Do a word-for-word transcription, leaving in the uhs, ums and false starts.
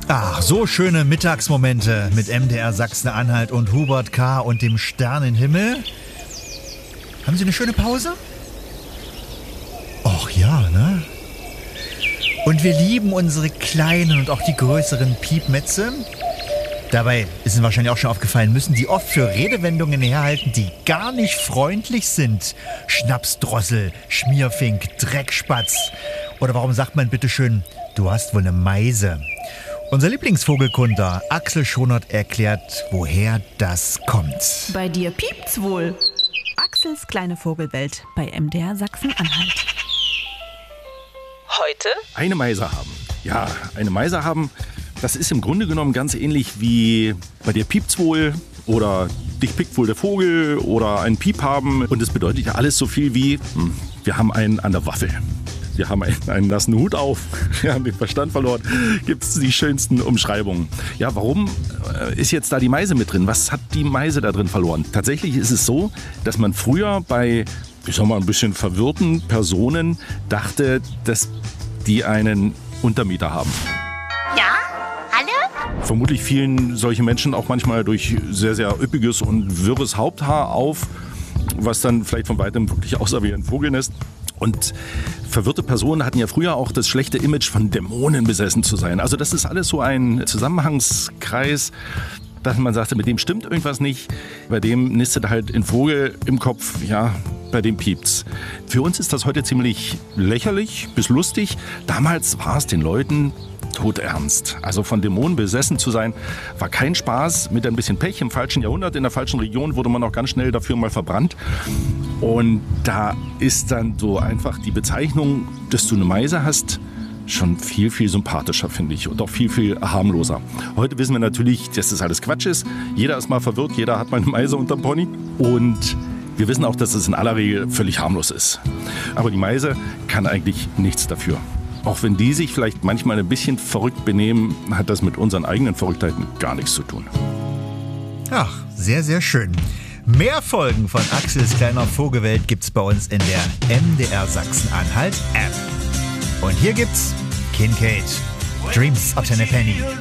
Ach, so schöne Mittagsmomente mit M D R Sachsen-Anhalt und Hubert K. und dem Sternenhimmel. Haben Sie eine schöne Pause? Och ja, ne? Und wir lieben unsere kleinen und auch die größeren Piepmetze. Dabei ist Ihnen wahrscheinlich auch schon aufgefallen, müssen die oft für Redewendungen herhalten, die gar nicht freundlich sind. Schnapsdrossel, Schmierfink, Dreckspatz. Oder warum sagt man bitte schön, du hast wohl eine Meise? Unser Lieblingsvogelkunde Axel Schonert erklärt, woher das kommt. Bei dir piept's wohl. Axels kleine Vogelwelt bei M D R Sachsen-Anhalt. Heute? Eine Meise haben. Ja, eine Meise haben, das ist im Grunde genommen ganz ähnlich wie bei dir piept's wohl oder dich pickt wohl der Vogel oder ein Piep haben. Und es bedeutet ja alles so viel wie, hm, wir haben einen an der Waffel. Wir haben einen, einen nassen Hut auf, wir haben den Verstand verloren, gibt es die schönsten Umschreibungen. Ja, warum äh, ist jetzt da die Meise mit drin? Was hat die Meise da drin verloren? Tatsächlich ist es so, dass man früher bei, ich sag mal, ein bisschen verwirrten Personen dachte, dass die einen Untermieter haben. Ja? Hallo? Vermutlich fielen solche Menschen auch manchmal durch sehr, sehr üppiges und wirres Haupthaar auf, was dann vielleicht von weitem wirklich aussah wie ein Vogelnest. Und verwirrte Personen hatten ja früher auch das schlechte Image von Dämonen besessen zu sein. Also das ist alles so ein Zusammenhangskreis, dass man sagte, mit dem stimmt irgendwas nicht. Bei dem nistet halt ein Vogel im Kopf, ja, bei dem piept's. Für uns ist das heute ziemlich lächerlich bis lustig. Damals war es den Leuten todernst. Also von Dämonen besessen zu sein, war kein Spaß. Mit ein bisschen Pech im falschen Jahrhundert, in der falschen Region wurde man auch ganz schnell dafür mal verbrannt. Und da ist dann so einfach die Bezeichnung, dass du eine Meise hast, schon viel, viel sympathischer, finde ich. Und auch viel, viel harmloser. Heute wissen wir natürlich, dass das alles Quatsch ist. Jeder ist mal verwirrt, jeder hat mal eine Meise unterm Pony. Und wir wissen auch, dass es in aller Regel völlig harmlos ist. Aber die Meise kann eigentlich nichts dafür. Auch wenn die sich vielleicht manchmal ein bisschen verrückt benehmen, hat das mit unseren eigenen Verrücktheiten gar nichts zu tun. Ach, sehr, sehr schön. Mehr Folgen von Axels kleiner Vogelwelt gibt's bei uns in der M D R Sachsen-Anhalt App. Und hier gibt's Kincaid, Dreams of Tennepenny.